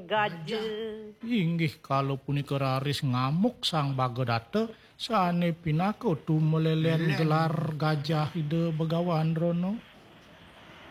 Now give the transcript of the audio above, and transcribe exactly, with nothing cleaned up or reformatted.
gajah. Inggih kalau punika raris ngamuk sang bagadata sane pinako tu melelen gelar gajah ide begawan rono.